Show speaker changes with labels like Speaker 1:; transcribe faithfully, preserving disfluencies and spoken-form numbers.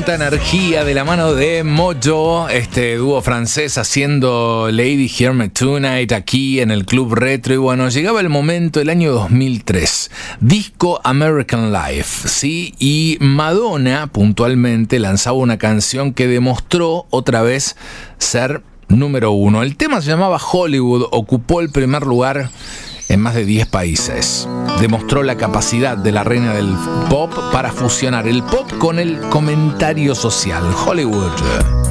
Speaker 1: alta energía de la mano de Mojo, este dúo francés haciendo Lady Hear Me Tonight aquí en el Club Retro. Y bueno, llegaba el momento, el año dos mil tres, disco American Life, ¿sí? Y Madonna puntualmente lanzaba una canción que demostró otra vez ser número uno. El tema se llamaba Hollywood, ocupó el primer lugar en más de diez países. Demostró la capacidad de la reina del pop para fusionar el pop con el comentario social. Hollywood.